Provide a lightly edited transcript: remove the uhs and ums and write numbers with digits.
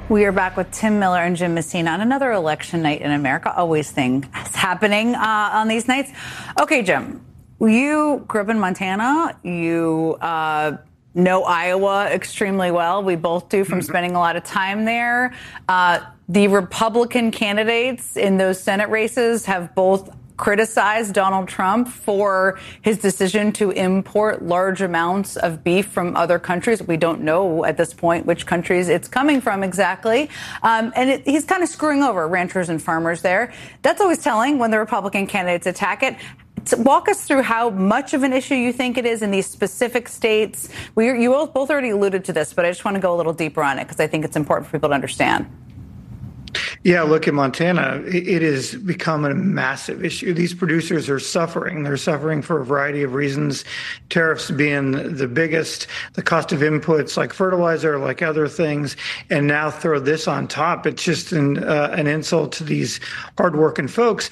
We are back with Tim Miller and Jim Messina on another election night in America. Always things happening on these nights. Okay, Jim, you grew up in Montana. You know Iowa extremely well. We both do from spending a lot of time there. The Republican candidates in those Senate races have both criticized Donald Trump for his decision to import large amounts of beef from other countries. We don't know at this point which countries it's coming from exactly. He's kind of screwing over ranchers and farmers there. That's always telling when the Republican candidates attack it. Walk us through how much of an issue you think it is in these specific states. You both already alluded to this, but I just want to go a little deeper on it because I think it's important for people to understand. Yeah, look, in Montana, it has become a massive issue. These producers are suffering. They're suffering for a variety of reasons, tariffs being the biggest, the cost of inputs like fertilizer, like other things, and now throw this on top. It's just an insult to these hardworking folks.